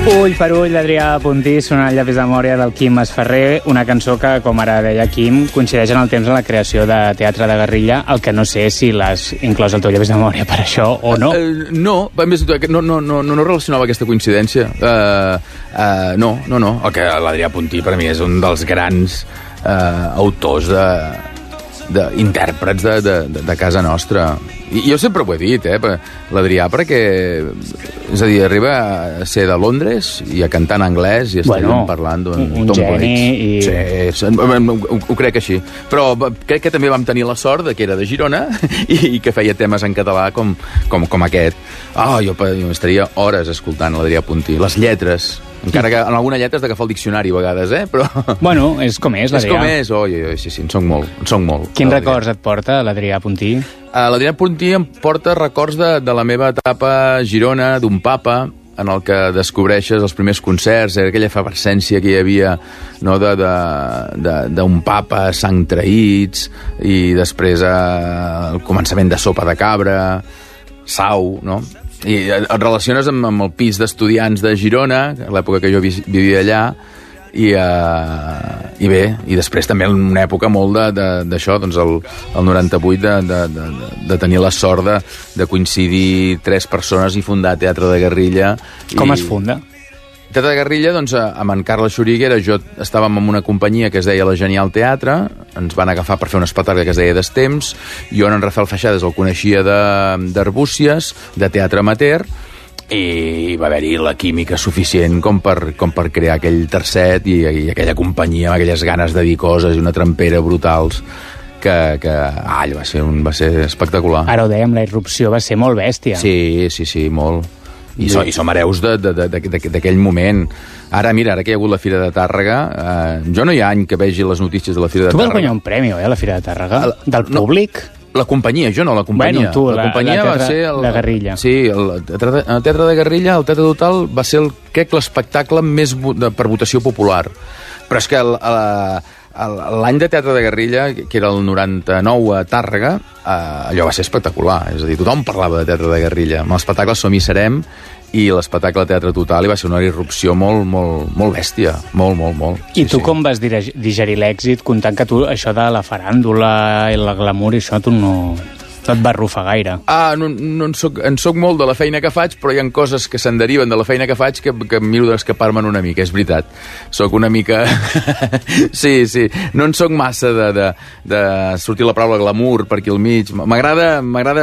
Ull per ull d'Adrià Puntí sonant el llapis de memòria del Quim Masferrer, una cançó que, com ara deia Quim, coincideix en el temps en la creació de Teatre de Guerrilla, el que no sé si l'has inclòs al teu llapis de memòria per això o no. No relacionava aquesta coincidència. No. El que l'Adrià Puntí per mi és un dels grans autors d'intèrprets de casa nostra. I jo sempre ho he dit, l'Adrià, perquè és a dir, arriba a ser de Londres i a cantar en anglès i estaríem parlant d'un geni i... Sí, ho crec així. Però crec que també vam tenir la sort de que era de Girona i que feia temes en català com aquest. Jo estaria hores escoltant l'Adrià Puntí. Les lletres, encara que en alguna lletra has d'agafar el diccionari a vegades, però... Bueno, és com és, l'Adrià. És com és, sí, en soc molt. Quins records et porta l'Adrià Puntí? L'Adrià Puntí em porta records de la meva etapa a Girona, d'un papa, en el que descobreixes els primers concerts, aquella efervescència que hi havia, no, d'un papa sang traïts, i després el començament de Sopa de Cabra, Sau, no? I et relaciones amb el pis d'estudiants de Girona, l'època que jo vivia allà, i bé, i després també una època molt d'això, doncs el 98 de tenir la sort de coincidir 3 persones i fundar Teatre de Guerrilla. Com es funda? Teatre de Guerrilla, doncs, amb en Carles Xuriguera, estàvem en una companyia que es deia La Genial Teatre, ens van agafar per fer un espectacle que es deia Destemps, jo en Rafael Feixades el coneixia d'Arbúcies, de teatre amateur, i va haver-hi la química suficient com per crear aquell tercet i aquella companyia amb aquelles ganes de dir coses i una trempera brutals que va ser espectacular. Ara ho dèiem, la irrupció va ser molt bèstia. Sí, molt. I som hereus d'aquell moment. Ara que hi ha hagut la Fira de Tàrrega, jo no hi ha any que vegi les notícies de la Fira de Tàrrega. Tu vas guanyar un premi, a la Fira de Tàrrega? Del públic? La companyia, jo no, la companyia. Bueno, tu, la companyia va ser de Guerrilla. Sí, el Teatre de Guerrilla, el Teatre Total, va ser, crec, l'espectacle més per votació popular. Però és que l'any de Teatre de Guerrilla, que era el 99 a Tàrrega, allò va ser espectacular. És a dir, tothom parlava de Teatre de Guerrilla. Amb l'espectacle Som i Serem i l'espectacle de Teatre Total i va ser una irrupció molt bèstia, molt. I tu com vas digerir l'èxit, comptant que tu això de la faràndula i la glamour i això tu no et va arrufar gaire? No en soc molt de la feina que faig, però hi ha coses que se'n deriven de la feina que faig que miro d'escapar-me'n una mica, és veritat. Soc una mica... Sí, no en soc massa de sortir la paraula glamour per aquí al mig. M'agrada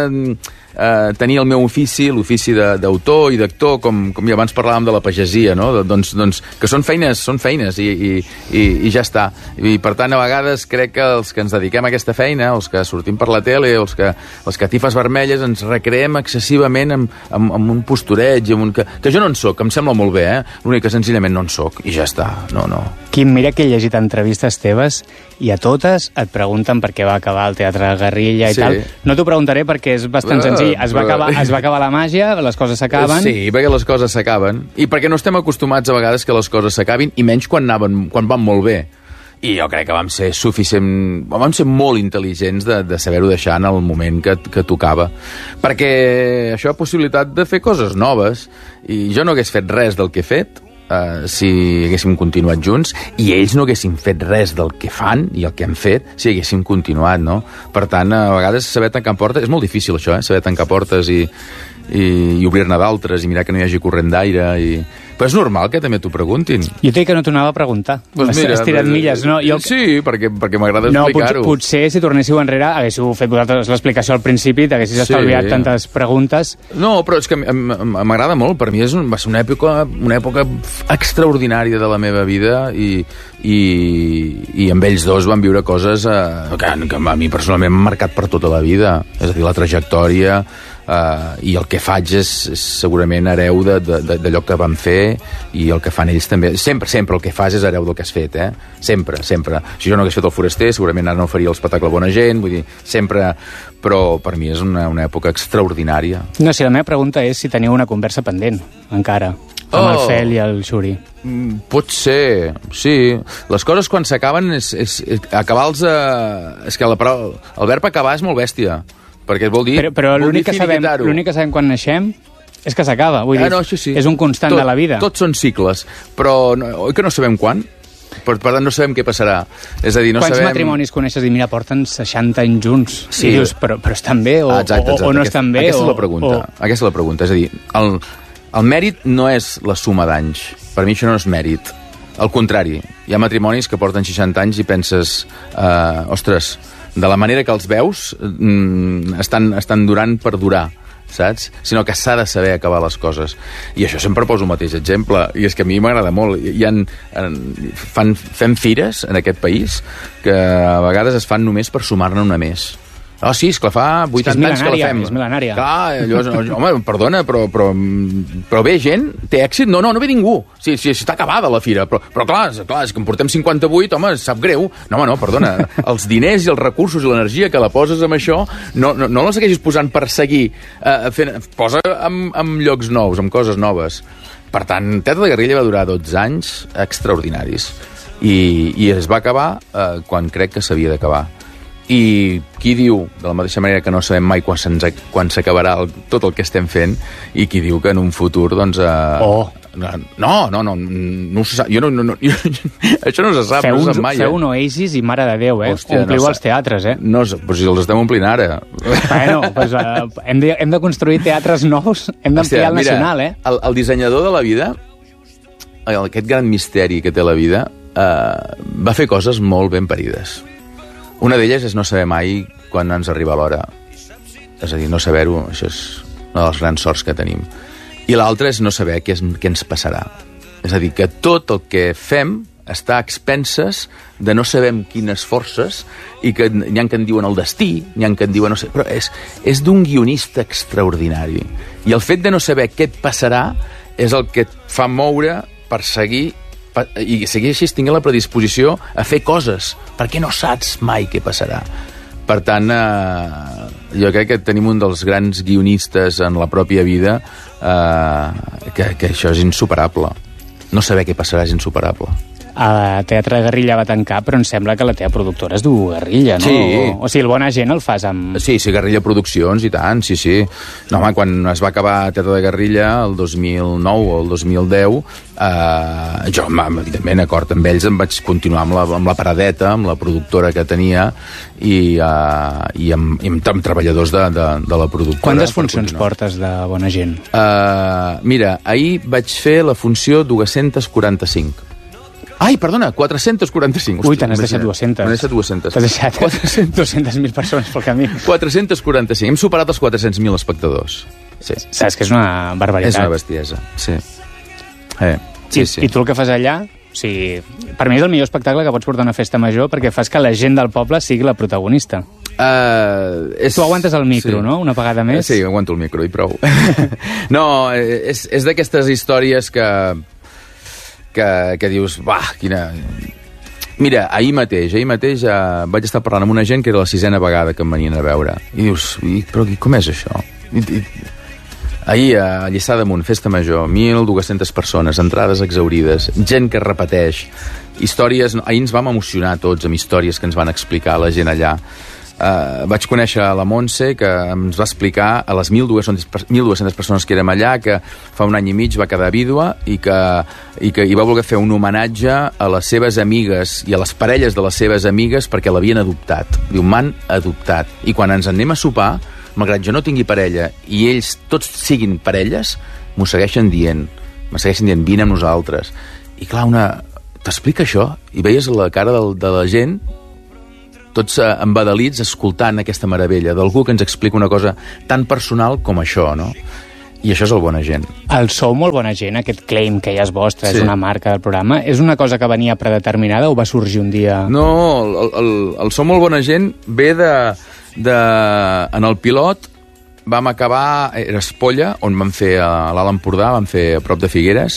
tenir el meu ofici, l'ofici d'autor i d'actor, com ja abans parlàvem de la pagesia, no? Doncs que són feines i ja està. I per tant, a vegades crec que els que ens dediquem a aquesta feina, els que sortim per la tele, els catifes vermelles, ens recreem excessivament amb un postureig, que jo no en soc, em sembla molt bé, l'únic que senzillament no en soc, i ja està, no. Quim, mira que he llegit entrevistes teves i a totes et pregunten per què va acabar el Teatre de Guerrilla i tal. No t'ho preguntaré perquè és bastant senzill. Es va acabar la màgia, les coses s'acaben. Sí, perquè les coses s'acaben. I perquè no estem acostumats a vegades que les coses s'acabin, i menys quan van molt bé. I jo crec que vam ser molt intel·ligents de saber-ho deixar en el moment que tocava. Perquè això ha possibilitat de fer coses noves, i jo no hagués fet res del que he fet si haguéssim continuat junts, i ells no haguessin fet res del que fan i el que han fet si haguéssim continuat, no? Per tant, a vegades saber tancar portes... És molt difícil això, saber tancar portes i obrir-ne d'altres i mirar que no hi hagi corrent d'aire Però és normal que també t'ho preguntin. Jo t'he que no t'ho anava a preguntar. Pues mira, has tirat milles, no? Sí, perquè m'agrada explicar-ho. Potser si tornéssiu enrere haguéssiu fet vosaltres l'explicació al principi, t'haguessis estalviat tantes preguntes. No, però és que m'agrada molt. Per mi va ser una època extraordinària de la meva vida i amb ells dos van viure coses que a mi personalment m'han marcat per tota la vida. És a dir, la trajectòria i el que faig és segurament hereu d'allò que vam fer, i el que fan ells també. Sempre el que fas és hereu del que has fet, sempre. Si jo no hagués fet el Foraster, segurament ara no faria l'espectacle Bona Gent, vull dir, sempre. Però per mi és una època extraordinària. No, si la meva pregunta és si teniu una conversa pendent encara amb el Fel i el Xuri. Pot ser, sí. Les coses quan s'acaben acabar-los... És que el verb acabar és molt bèstia, perquè vol dir... Però l'únic que sabem quan naixem És que s'acaba, vull dir, no, això sí. És un constant de la vida. Tots són cicles, però oi que no sabem quan? Per tant, no sabem què passarà. És a dir, no Quants sabem... matrimonis coneixes i mira, porten 60 anys junts? Sí. I dius, però estan bé o, exacte. o no estan bé? Aquesta és la pregunta. Aquesta és la pregunta. És a dir, el mèrit no és la suma d'anys. Per mi això no és mèrit. Al contrari, hi ha matrimonis que porten 60 anys i penses, ostres, de la manera que els veus, estan durant per durar, saps? Sinó que s'ha de saber acabar les coses. I això sempre poso el mateix exemple, i és que a mi m'agrada molt. Fem fires en aquest país que a vegades es fan només per sumar-ne una més. Sí, esclar, fa 80 anys que la fem. És mil·lenària. Clar, home, perdona, però ve gent, té èxit? No ve ningú. Sí, està acabada la fira, però clar, és que en portem 58, home, sap greu. No, perdona, els diners i els recursos i l'energia que la poses amb això, no la segueixis posant per seguir posa en llocs nous, en coses noves. Per tant, Teatre de Guerrilla va durar 12 anys extraordinaris i es va acabar quan crec que s'havia d'acabar. I qui diu, de la mateixa manera que no sabem mai quan s'acabarà tot el que estem fent, i qui diu que en un futur, doncs... No se sap. Jo això no se sap, no se sap mai. Feu un Oasis i mare de Déu, Hòstia, ompliu els teatres, No, però si els estem omplint ara. Bueno, pues, hem de construir teatres nous, hem d'ampliar el nacional, El dissenyador de la vida, aquest gran misteri que té la vida, va fer coses molt ben parides. Una d'elles és no saber mai quan ens arriba l'hora. És a dir, no saber-ho, això és una de les grans sorts que tenim. I l'altra és no saber què ens passarà. És a dir, que tot el que fem està a expenses de no sabem quines forces, i que n'hi ha que en diuen el destí, n'hi ha que en diuen no sé... Però és d'un guionista extraordinari. I el fet de no saber què et passarà és el que et fa moure per seguir i seguir així tinguent la predisposició a fer coses, perquè no saps mai què passarà. Per tant, jo crec que tenim un dels grans guionistes en la pròpia vida, que això és insuperable. No saber què passarà és insuperable. A Teatre de Guerrilla va tancar, però em sembla que la teva productora és diu Guerrilla, no? Sí. O sigui, el Bona Gent el fas amb... Sí, Guerrilla Produccions, i tant, sí. No, home, quan es va acabar Teatre de Guerrilla, el 2009 o el 2010, jo, evidentment, acord amb ells, em vaig continuar amb la paradeta, amb la productora que tenia, i amb treballadors de la productora. Quantes funcions portes de Bona Gent? Mira, ahir vaig fer la funció 245. Ai, perdona, 445. Ui, te n'has deixat 200. M'he deixat 200. T'has deixat 200.000 persones pel camí. 445. Hem superat els 400.000 espectadors. Sí. Saps que és una barbaritat. És una bestiesa, sí. I tu el que fas allà... O sigui, per mi és el millor espectacle que pots portar a una festa major, perquè fas que la gent del poble sigui la protagonista. Tu aguantes el micro, sí. No? Una vegada més? Sí, aguanto el micro i prou. No, és d'aquestes històries que dius, quina... Mira, ahir mateix vaig estar parlant amb una gent que era la 6ª vegada que em venien a veure. I dius, però com és això? Ahir a Lliçà d'Amunt, festa major, 1.200 persones, entrades exaurides, gent que repeteix, històries... Ahir ens vam emocionar tots amb històries que ens van explicar la gent allà. Vaig conèixer la Montse, que ens va explicar a les 1.200 persones que érem allà, que fa un any i mig va quedar vídua i que hi va voler fer un homenatge a les seves amigues i a les parelles de les seves amigues perquè l'havien adoptat. Diu, m'han adoptat. I quan ens anem a sopar, malgrat jo no tingui parella i ells tots siguin parelles, m'ho segueixen dient. Vine amb nosaltres. I clar, t'explica això i veies la cara de la gent tots embadalits escoltant aquesta meravella d'algú que ens explica una cosa tan personal com això, no? I això és el Bona Gent. El Sou molt bona gent, aquest claim que ja és vostre, sí. És una marca del programa, és una cosa que venia predeterminada o va sorgir un dia? No, el Sou molt bona gent ve en el pilot vam acabar, era Espolla, on vam fer a l'Alt Empordà, vam fer a prop de Figueres,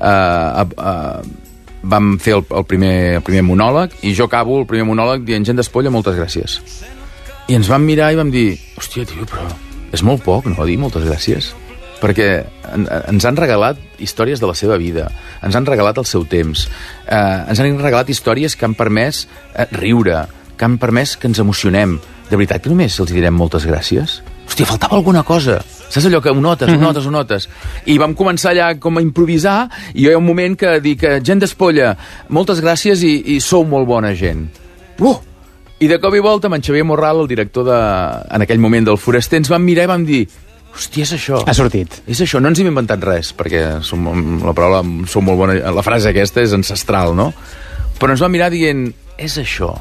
vam fer el primer monòleg i jo acabo el primer monòleg dient gent d'Espolla, moltes gràcies. I ens vam mirar i vam dir, hòstia, tio, però és molt poc, no? Dir moltes gràcies. Perquè ens han regalat històries de la seva vida, ens han regalat el seu temps, ens han regalat històries que han permès riure, que han permès que ens emocionem. De veritat que només els direm moltes gràcies? Hòstia, faltava alguna cosa. Saps allò que ho notes? I vam començar allà com a improvisar, i jo hi ha un moment que dic, gent d'Espolla, moltes gràcies i sou molt bona gent. I de cop i volta amb en Xavier Morral, el director en aquell moment del Foraster, ens vam mirar i vam dir, hòstia, és això. Ha sortit. És això, no ens hem inventat res, perquè la paraula sou molt bona, la frase aquesta és ancestral, no? Però ens vam mirar dient, és això.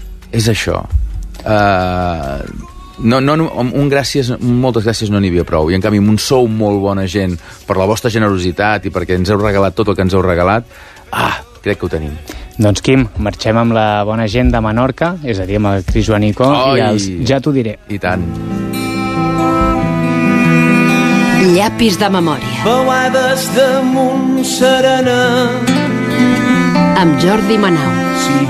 Moltes gràcies no n'hi havia prou, i en canvi un sou molt bona gent per la vostra generositat i perquè ens heu regalat tot el que ens heu regalat, crec que ho tenim. Doncs Quim, marxem amb la bona gent de Menorca, és a dir, amb el Cris Joanico i els Ja t'ho diré. I tant. Llapis de memòria. Veuades damunt serena amb Jordi Manau.